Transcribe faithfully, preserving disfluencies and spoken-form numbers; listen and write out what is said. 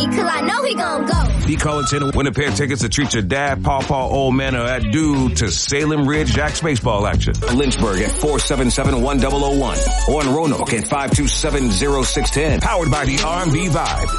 cause I know he gon' go. Be calling ten to win a pair of tickets to treat your dad, pawpaw, old man, or that dude to Salem Ridge Jacks baseball action. Lynchburg at four seven seven, one zero zero one or in Roanoke at five two seven, zero six one zero. Powered by the R and B Vibe.